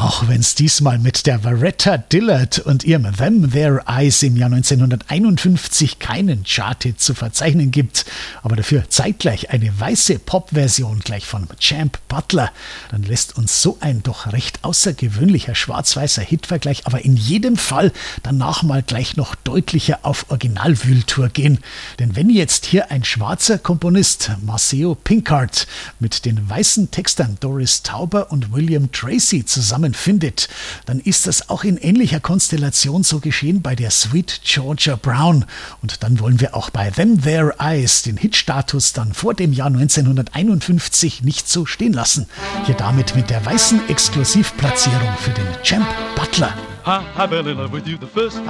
Auch wenn es diesmal mit der Varetta Dillard und ihrem Them Their Eyes im Jahr 1951 keinen Chart-Hit zu verzeichnen gibt, aber dafür zeitgleich eine weiße Pop-Version gleich von Champ Butler, dann lässt uns so ein doch recht außergewöhnlicher schwarz-weißer Hitvergleich aber in jedem Fall danach mal gleich noch deutlicher auf Originalwühltour gehen. Denn wenn jetzt hier ein schwarzer Komponist, Maceo Pinkard, mit den weißen Textern Doris Tauber und William Tracy zusammenfindet, dann ist das auch in ähnlicher Konstellation so geschehen bei der Sweet Georgia Brown. Und dann wollen wir auch bei Them Their Eyes den Hitstatus dann vor dem Jahr 1951 nicht so stehen lassen. Hier damit mit der weißen Exklusivplatzierung für den Champ Butler. I fell in love with you the first time.